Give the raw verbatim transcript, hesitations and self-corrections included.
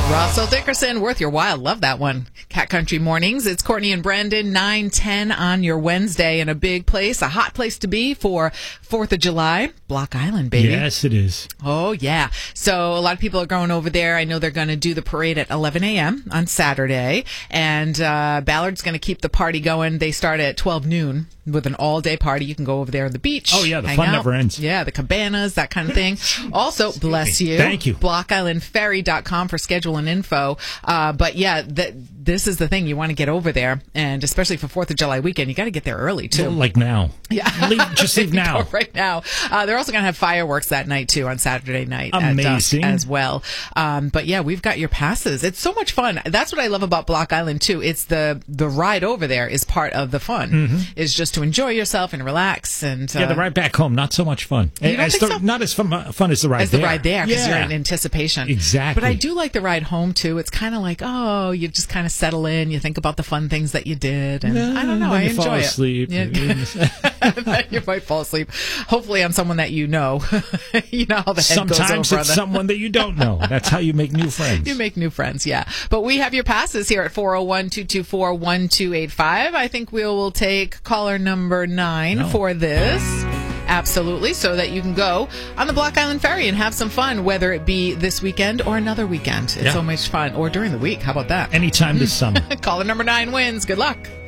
Russell Dickerson, Worth Your While. Love that one. Cat Country Mornings. It's Courtney and Brendan, nine ten on your Wednesday, in a big place, a hot place to be for fourth of July. Block Island, baby. Yes, it is. Oh, yeah. So a lot of people are going over there. I know they're going to do the parade at eleven a.m. on Saturday. And uh, Ballard's going to keep the party going. They start at twelve noon with an all-day party. You can go over there on the beach. Oh, yeah. The hang fun out. never ends. Yeah, the cabanas, that kind of thing. Also, bless you. Thank you. block island ferry dot com for schedule and info. Uh, but, yeah, th- this is the thing. You want to get over there. And especially for fourth of July weekend, you got to get there early, too. Like now. Yeah. Leave, just leave now. Right now. Uh, they're also going to have fireworks that night, too, on Saturday night. Amazing. At dusk as well. Um, but, yeah, we've got your passes. It's so much fun. That's what I love about Block Island, too. It's the, the ride over there is part of the fun. Mm-hmm. Is just to enjoy yourself and relax. And uh, yeah, the ride back home, not so much fun. You don't as think the, so? Not as fun, fun as the ride as there. the ride there, because yeah. you're in anticipation. Exactly. But I do like the ride home, too. It's kind of like, oh, you just kind of settle in. You think about the fun things that you did. And Yeah, I don't know. then I you enjoy fall it. asleep. Yeah. You might fall asleep. Hopefully on someone that you know. You know how the head goes Sometimes over it's on the- someone that you don't know. That's how you make new friends. You make new friends, yeah. But we have your passes here at four oh one, two two four, one two eight five. I think we will take caller number nine No. for this. Absolutely, so that you can go on the Block Island Ferry and have some fun, whether it be this weekend or another weekend. It's Yeah. so much fun. Or during the week. How about that? Anytime this summer. Caller number nine wins. Good luck.